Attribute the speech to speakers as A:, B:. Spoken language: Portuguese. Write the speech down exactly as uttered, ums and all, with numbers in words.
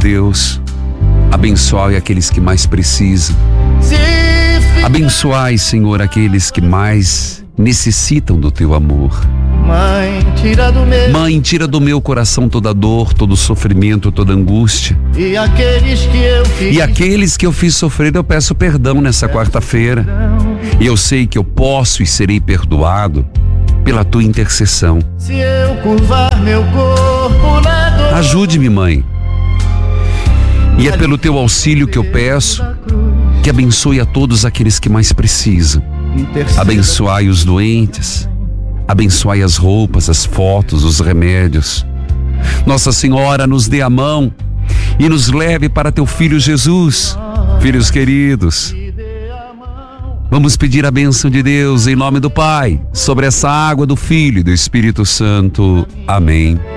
A: Deus, abençoai aqueles que mais precisam. Abençoai, Senhor, aqueles que mais necessitam do teu amor.
B: Mãe, tira do meu,
A: Mãe, tira do meu coração toda dor, todo sofrimento, toda angústia.
B: E aqueles que eu fiz,
A: E aqueles que eu fiz sofrer, eu peço perdão nessa quarta-feira. E eu sei que eu posso e serei perdoado pela tua intercessão.
B: Se eu curvar meu corpo na dor,
A: Ajude-me, Mãe. E é pelo teu auxílio que eu peço que abençoe a todos aqueles que mais precisam. Abençoai os doentes. Abençoai as roupas, as fotos, os remédios. Nossa Senhora, nos dê a mão e nos leve para teu Filho Jesus. Filhos queridos, vamos pedir a bênção de Deus em nome do Pai, sobre essa água do Filho e do Espírito Santo. Amém.